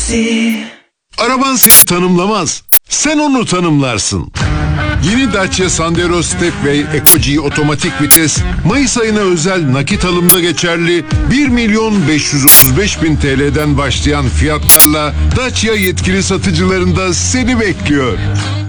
Araban seni tanımlamaz, sen onu tanımlarsın. Yeni Dacia Sandero Stepway Eco-G otomatik vites Mayıs ayına özel nakit alımda geçerli 1.535.000 TL'den başlayan fiyatlarla Dacia yetkili satıcılarında seni bekliyor.